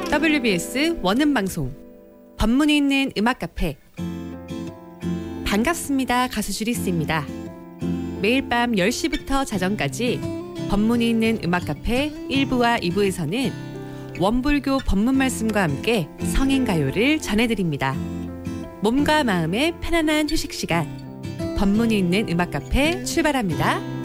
WBS 원음방송 법문이 있는 음악카페. 반갑습니다. 가수 주리스입니다. 매일 밤 10시부터 자정까지 법문이 있는 음악카페 1부와 2부에서는 원불교 법문 말씀과 함께 성인가요를 전해드립니다. 몸과 마음의 편안한 휴식 시간, 법문이 있는 음악카페 출발합니다.